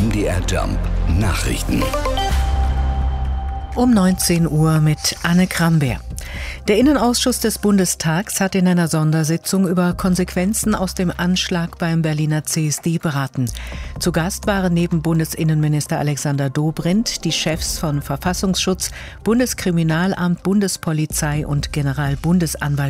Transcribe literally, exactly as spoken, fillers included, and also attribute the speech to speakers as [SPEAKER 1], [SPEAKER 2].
[SPEAKER 1] M D R Jump Nachrichten.
[SPEAKER 2] Um neunzehn Uhr mit Anne Krambeer. Der Innenausschuss des Bundestags hat in einer Sondersitzung über Konsequenzen aus dem Anschlag beim Berliner C S D beraten. Zu Gast waren neben Bundesinnenminister Alexander Dobrindt die Chefs von Verfassungsschutz, Bundeskriminalamt, Bundespolizei und Generalbundesanwaltschaft.